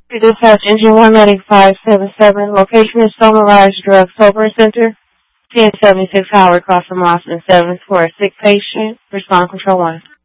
Dispatch engine 19577. Location is Summer Rise Drug Sober Center, 1076 Howard across from Austin 7 for a sick patient. Respond control 1.